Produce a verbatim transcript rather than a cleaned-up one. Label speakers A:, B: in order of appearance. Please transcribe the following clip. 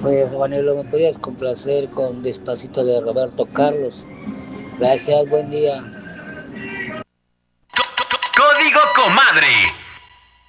A: Pues, Juanelo, ¿me podrías complacer con Despacito de Roberto Carlos? Gracias, buen día.
B: Código Comadre.